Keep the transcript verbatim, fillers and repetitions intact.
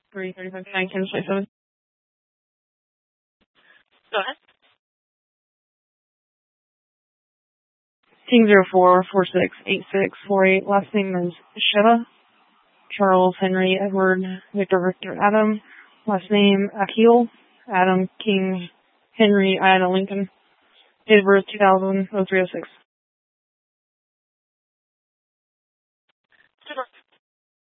three thirty-five nine Kansas twenty-seven. Go ahead. Team zero four four six eight six four eight. Last name is Sheva. Charles Henry Edward Victor Victor Adam. Last name Akil. Adam King Henry Ida Lincoln. Date of birth two thousand, oh three oh six.